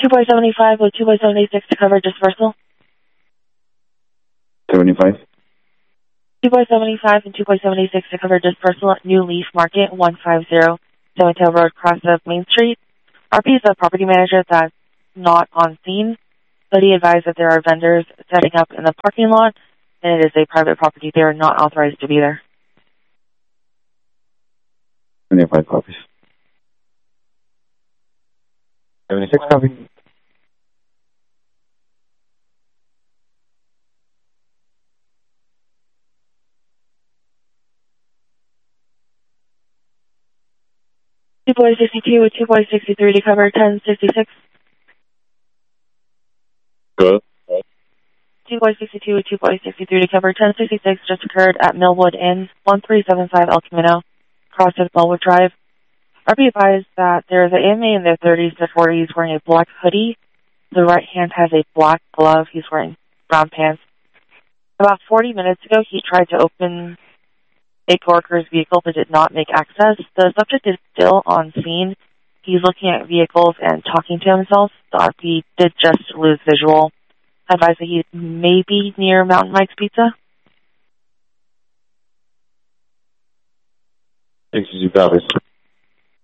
2.75 with 2.76 to cover dispersal. 75. 2.75 and 2.76 to cover dispersal at New Leaf Market, 150 Semintail Road, cross of Main Street. RP is the property manager that's not on scene, but he advised that there are vendors setting up in the parking lot, and it is a private property. They are not authorized to be there. 75 copies. 76 copies. Two point 62 with 2.63 to cover 1066. Good. 2.62 with 2.63 to cover 1066 just occurred at Millwood Inn, 1375 El Camino, cross of Bellwood Drive. RP advised that there is an inmate in their 30s to 40s wearing a black hoodie. The right hand has a black glove. He's wearing brown pants. About 40 minutes ago, he tried to open a coworker's vehicle but did not make access. The subject is still on scene. He's looking at vehicles and talking to himself. The RP did just lose visual. Advise that he may be near Mountain Mike's Pizza. 62 copies.